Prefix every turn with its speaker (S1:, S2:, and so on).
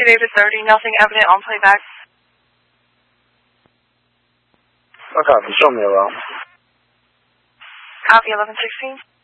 S1: David 30, nothing evident on playback.
S2: What copy? Show me around.
S1: Copy 1116.